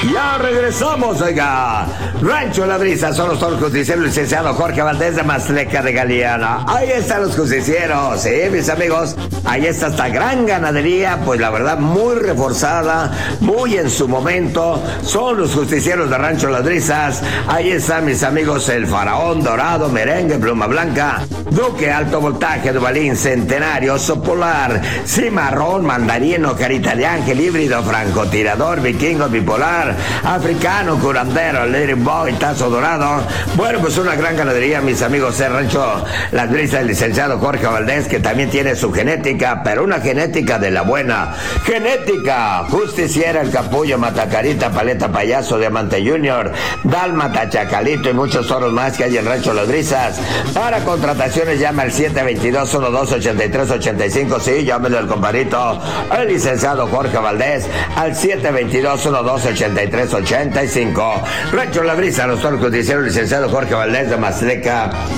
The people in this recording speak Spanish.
Ya regresamos, oiga. Rancho La Brisa, son los toros justicieros, licenciado Jorge Valdés de Mazleca de Galeana. Ahí están los justicieros, sí, mis amigos. Ahí está esta gran ganadería, pues la verdad muy reforzada, muy en su momento. Son los justicieros de Rancho Las Brisas. Ahí están, mis amigos, el Faraón, Dorado, Merengue, Pluma Blanca, Duque, Alto Voltaje, Duvalín, Centenario, Oso Polar, Cimarrón, Mandarino, Carita de Ángel, Híbrido, Francotirador, Vikingo, Bipolar, Africano, Curandero, Lady Boy, Tazo Dorado. Bueno, pues una gran ganadería, mis amigos, el Rancho Las Brisas, el licenciado Jorge Valdés, que también tiene su genética, pero una genética de la buena. Genética justiciera, el Capullo, Matacarita, Paleta Payaso, Diamante Junior, Dálmata, Chacalito y muchos toros más que hay en Rancho Las Brisas. Para contrataciones llama al 722-12-83-85, sí, llámelo el compadrito, el licenciado Jorge Valdés, al 722-12-83-85. Rancho La Brisa, los toros justicieros, el licenciado Jorge Valdés de Mazleca